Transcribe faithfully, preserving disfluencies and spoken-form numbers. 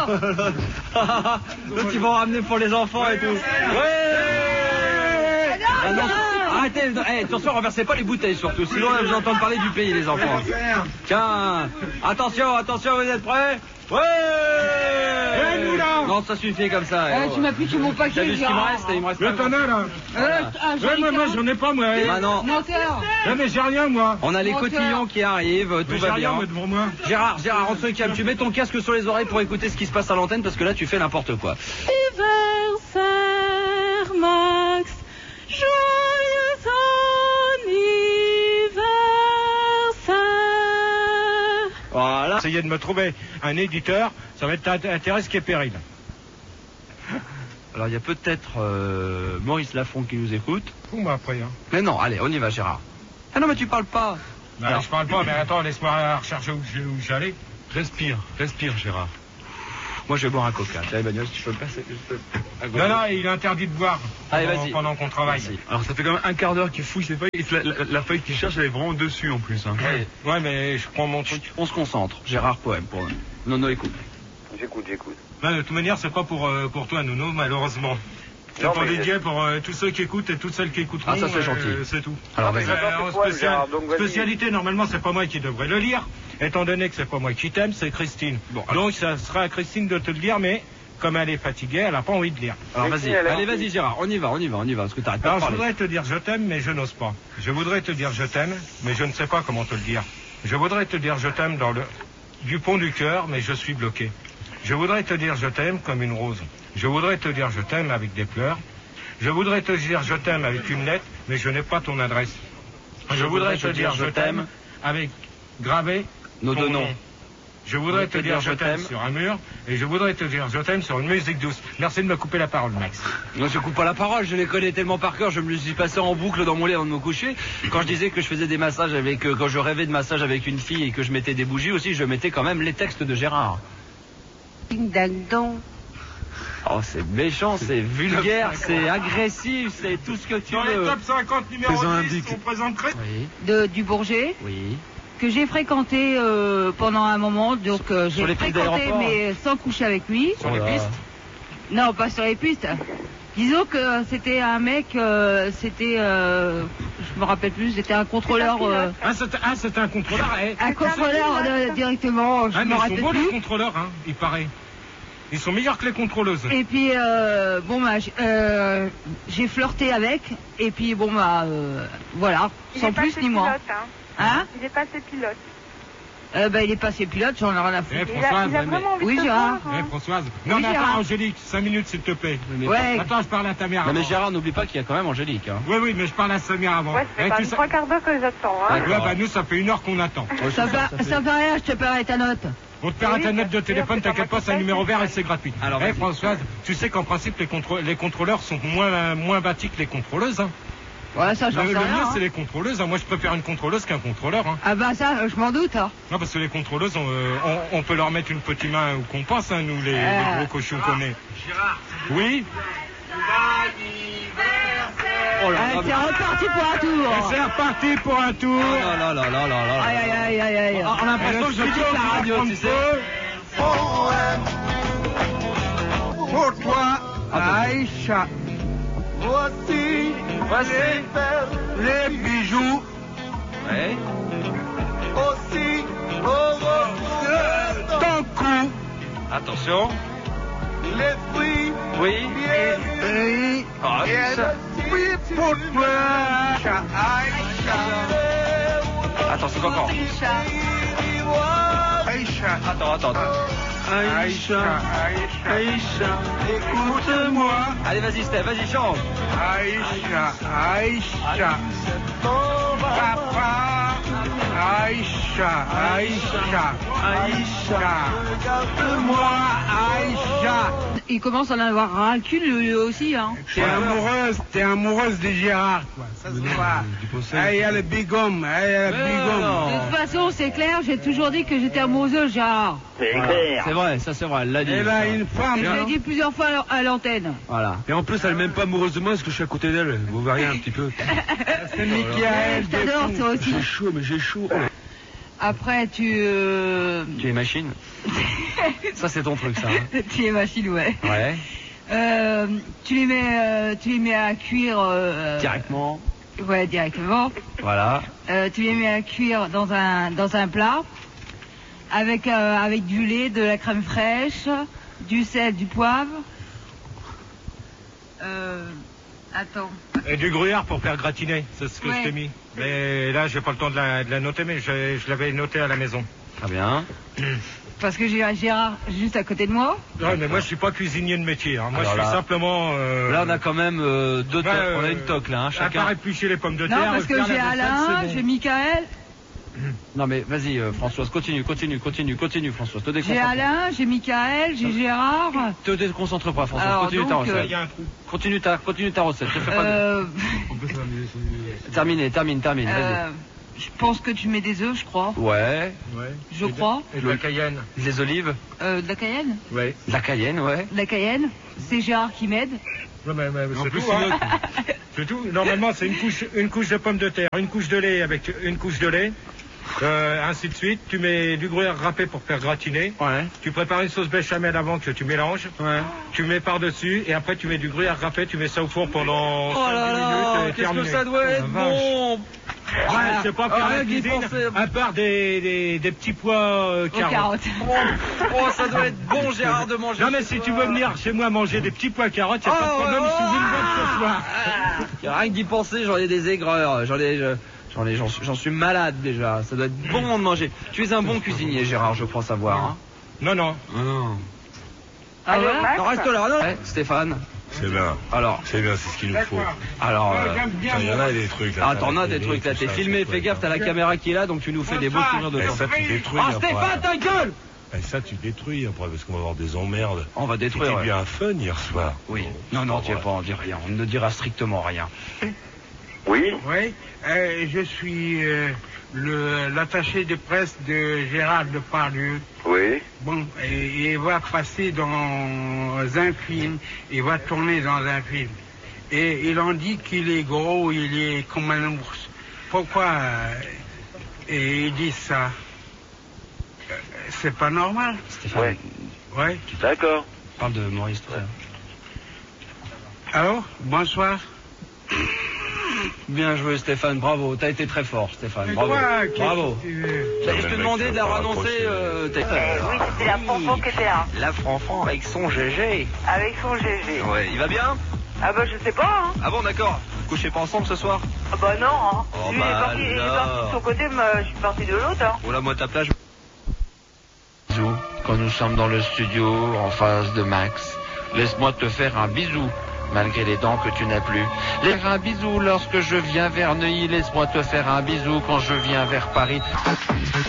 Gérard. L'autre, ils vont ramener pour les enfants et tout. Ouais. Ah non, arrêtez, hey, attention, renversez pas les bouteilles surtout, sinon vous entendez parler du pays, les enfants. Tiens, attention, attention, vous êtes prêts? Ouais. Non, ça suffit comme ça. Eh, tu m'as piqué mon paquet. T'as vu ce qu'il me reste? Il me reste Le tonnerre là. Euh, ah, Ouais, moi, moi j'en ai pas moi. Ah non. Menteur. Ouais, mais j'ai rien moi. On a les Menteur. cotillons qui arrivent, tout Mais j'ai va rien bien. moi devant moi. Gérard, Gérard, on se calme. Tu mets ton casque sur les oreilles pour écouter ce qui se passe à l'antenne parce que là tu fais n'importe quoi. Anniversaire, Max. Joyeux anniversaire. Voilà. Essayez de me trouver un éditeur, ça va être un Thérèse qui est péril. Alors il y a peut-être euh, Maurice Lafont qui nous écoute. Ou moi après. Hein. Mais non, allez, on y va Gérard. Ah non mais tu parles pas. Bah, Alors, je parle pas, mais attends, laisse-moi rechercher où je- où j'allais. Respire, respire Gérard. moi je vais boire un coca. Tiens Emmanuel, si tu peux me passer. je peux- à gauche. Non, non, il est interdit de boire Allez, pendant, vas-y. pendant qu'on travaille. Merci. Alors ça fait quand même un quart d'heure qu'il fouille ses feuilles et la, la- la feuille qu'il cherche elle est vraiment dessus en plus. Hein. Allez, Ouais, mais je prends mon truc. on se concentre. Gérard Poème pour nous. Nono écoute. J'écoute, j'écoute. Bah, de toute manière, c'est pas pour, euh, pour toi, Nouno, malheureusement. C'est Non, pour mais- dédié pour euh, tous ceux qui écoutent et toutes celles qui écouteront. Ah, ça, c'est euh, gentil. C'est tout. Alors mais vas-y. j'attends Euh, tes en poils, spécial- Gérard, donc vas-y. spécialité, normalement, c'est pas moi qui devrais le lire, étant donné que c'est pas moi qui t'aime, c'est Christine. Bon, alors- Donc, ça sera à Christine de te le dire, mais comme elle est fatiguée, elle a pas envie de lire. Alors Mais vas-y. si, elle a Allez envie. vas-y Gérard, on y va, on y va, on y va, parce que t'arrêtes pas de Alors, je parler. voudrais te dire je t'aime, mais je n'ose pas. Je voudrais te dire je t'aime, mais je ne sais pas comment te le dire. Je voudrais te dire je t'aime dans le du pont du cœur, mais je suis bloqué. Je voudrais te dire je t'aime comme une rose. Je voudrais te dire je t'aime avec des pleurs. Je voudrais te dire je t'aime avec une lettre, mais je n'ai pas ton adresse. Je voudrais te dire je t'aime avec gravé Nos ton deux noms. nom. Je voudrais te dire je t'aime sur un mur, et je voudrais te dire je t'aime sur une musique douce. Merci de me couper la parole, Max. Non, je coupe pas la parole, je les connais tellement par cœur, je me les suis passé en boucle dans mon lit avant de me coucher. Quand je disais que je faisais des massages avec, euh, quand je rêvais de massages avec une fille et que je mettais des bougies aussi, je mettais quand même les textes de Gérard. Ding dang dong. Oh, c'est méchant, c'est vulgaire, c'est agressif, c'est tout ce que tu Dans les veux. top cinquante numéro Faisons un dix, bic. on présenterait... Oui, De, du Bourget, oui. que j'ai fréquenté euh, pendant un moment, donc euh, Sur j'ai les pistes fréquenté d'aéroport. mais sans coucher avec lui. Sur les Oh là. pistes. Non, pas sur les pistes. Disons que c'était un mec, euh, c'était, euh, je me rappelle plus, c'était un contrôleur, euh, Ah, c'est ah, c'est un contrôleur. eh. un contrôleur euh, directement, je Ah, me mais ils sont rappelle beaux les plus. contrôleurs, hein, il paraît. Ils sont meilleurs que les contrôleuses. Et puis euh, bon bah j'- euh, j'ai flirté avec et puis bon bah euh, voilà, Il sans est plus passé ni moins. pilote, hein. Hein Il est passé pilote. euh, Bah il est passé pilote, j'en ai rien à foutre. Eh, Il a, Françoise, il a ouais, mais- vraiment envie Oui, de te Gérard. voir, Eh, hein. Françoise. Non, Oui, mais attends, Gérard. Angélique, cinq minutes, s'il te plaît. Mais, Ouais. Attends, je parle à ta mère Non mais avant. Gérard, n'oublie pas qu'il y a quand même Angélique. Hein. Oui, oui, mais je parle à Samir avant. Ouais, ça Eh, fait quand tu même sais- trois quarts d'heure que j'attends, hein. D'accord. Ouais, bah nous, ça fait une heure qu'on attend. Ça fait, ça fait rien, je te paierai ta note. On te paiera Oui, ta note de bien sûr, téléphone, c'est pas t'inquiète moi pas, qui c'est un paye, numéro c'est vert moi. et c'est gratuit. Alors, Eh, vas-y. Françoise, tu sais qu'en principe, les, contrô- les contrôleurs sont moins, moins bâtis que les contrôleuses. Hein. Ouais, ça j'en Le, sais le rien. mieux, hein. c'est les contrôleuses. hein. Moi, je préfère une contrôleuse qu'un contrôleur. Hein. Ah bah ça, euh, je m'en doute. Hein. Non, parce que les contrôleuses, on, euh, on, on peut leur mettre une petite main où qu'on pense, hein, nous, les, les Euh. gros cochons qu'on est. Oui. Oh là Ah, là. c'est reparti pour un Et tour. c'est reparti pour un tour. Oh là là là là là là. Aïe aïe aïe aïe aïe. On a l'impression que je quitte la radio, tu sais. Pour toi, Aïcha, voici, Voici. les bijoux, Ouais. aussi heureux ton cou, Attention. les fruits, Oui. et Ah, et ça. oui pour toi, Aïcha, Aïcha, Attention encore. Aïcha, Attends, attends, attends. Aïcha, Aïcha, Aïcha. écoute-moi, Allez, vas-y, Steph, vas-y, chante. Aïcha, Aïcha, papa, Aïcha, Aïcha, Aïcha, regarde-moi, Aïcha. Il commence à en avoir ras le cul lui aussi. Hein. T'es amoureuse, t'es amoureuse de Gérard, quoi. Ça se voit. Ah, il y a le big homme, ah, il y a le Mais big homme. non. De toute façon, c'est clair, j'ai toujours dit que j'étais amoureuse de Gérard. C'est vrai, ça c'est vrai, elle l'a dit. Et là, une femme, Et je l'ai dit plusieurs fois à l'antenne. Voilà. Et en plus elle est même pas amoureuse de moi parce que je suis à côté d'elle. Vous verrez un petit peu. c'est Michael. Je t'adore, toi aussi. J'ai chaud, mais j'ai chaud. Oh. Après, tu... Euh... Tu es machine. Ça, c'est ton truc, ça. Hein. Tu es machine, ouais. Ouais. Euh, tu les mets, euh, tu les mets à cuire... Euh... Directement. Ouais, directement. Voilà. Euh, tu les mets à cuire dans un, dans un plat avec, euh, avec du lait, de la crème fraîche, du sel, du poivre. Euh, attends. Et du gruyère pour faire gratiner, c'est ce que Ouais. je t'ai mis. Mais là, j'ai pas le temps de la, de la noter, mais je, je l'avais noté à la maison. Très bien. Parce que j'ai Gérard juste à côté de moi. Ouais, mais moi, je suis pas cuisinier de métier. Hein. Moi, Alors je suis là- simplement... Euh... Là, on a quand même euh, deux Ouais, tocs. euh, On a une toque, là, hein, À chacun. part éplucher les pommes de Non, terre... parce que faire j'ai la vaisselle, Alain, c'est bon. j'ai Michael, Non, mais vas-y, euh, Françoise, continue, continue, continue, continue, Françoise. Te j'ai déconcentre. Alain, j'ai Michael, j'ai Gérard. Te déconcentre pas, Françoise. Alors, continue donc, ta euh, recette. Il y a un trou. Continue ta, continue ta recette. Te fais pas de- Euh, Terminé, termine, termine. euh, je pense que tu mets des œufs, je crois. Vas-y. Ouais. Ouais. Je Et de- crois. Et de la cayenne. Les olives. Euh, de la cayenne. Ouais. De la cayenne, ouais. De la cayenne. C'est Gérard qui m'aide. Ouais, mais, mais, En c'est plus, tout, c'est hein. notre. C'est tout. Normalement, c'est une couche, une couche de pommes de terre, une couche de lait avec une couche de lait, euh, ainsi de suite. Tu mets du gruyère râpé pour faire gratiner. Ouais. Tu prépares une sauce béchamel avant que tu mélanges. Ouais. Tu mets par-dessus et après tu mets du gruyère râpé, tu mets ça au four pendant Oh là cinq là, minutes et qu'est-ce que terminé. ça doit être Oh, la vache. bon. Ouais, c'est pas faire Ah, la rien qu'y cuisine, penser. à part des, des, des petits pois euh, Aux carottes. carottes. Oh, oh, ça doit être bon, Gérard, de manger. Non mais si tu veux venir chez moi manger des petits pois carottes, y a Oh, pas de problème, ouais, je suis oh, une bonne ce soir. Rien que d'y penser, j'en ai des aigreurs. J'en ai, je- j'en ai, j'en suis, j'en suis malade déjà. Ça doit être bon de manger. Tu es un bon cuisinier, Gérard, je crois savoir. Hein. Non, non. Ah non. Ah Allô, ouais Max Non, reste là. Non. Ouais, Stéphane. C'est bien, Alors, c'est bien, c'est ce qu'il nous faut. alors. Ouais, euh, j'aime bien, Il y en moi. a des trucs là. Ah, t'en as des trucs là, t'es filmé, fais gaffe, t'as la caméra qui est là, donc tu nous fais des beaux souvenirs de Et temps. ça, tu détruis Ah, après. Stéphane, ta gueule! Et ça, tu détruis après, parce qu'on va avoir des emmerdes. On va détruire. C'était ouais. bien fun hier soir. Oui. Non, non, tu vas pas en dire rien. On ne dira strictement rien. Oui, euh, je suis euh, le- l'attaché de presse de Gérard Depardieu. Oui. Bon, et il va passer dans un film, il va tourner dans un film. Et il en dit qu'il est gros, il est comme un ours. Pourquoi euh, et ils disent ça? Euh, C'est pas normal. Stéphane, Ouais. Ouais. D'accord. parle de Maurice tout à l'heure. Alors, bonsoir. Bien joué, Stéphane, bravo. T'as été très fort, Stéphane. Bravo. Quoi, qu'est-ce Bravo. que tu veux? Je mais te mec, demandais ça de la va pas renoncer. raccrocher. Euh, t'as- Euh, oui, c'était la Fanfan qui était là, La Franfan avec son G G. avec son G G. Ouais, il va bien? Ah bah je sais pas, hein. Ah bon, d'accord. Vous couchez pas ensemble ce soir? Ah bah non, hein. Oh, Lui, il, est bah parti, il est alors. parti de son côté, mais je suis parti de l'autre, hein. Oh là, moi, ta plage. Bisous, quand nous sommes dans le studio en face de Max. Laisse-moi te faire un bisou, malgré les dents que tu n'as plus. Laisse un bisou lorsque je viens vers Neuilly. Laisse-moi te faire un bisou quand je viens vers Paris.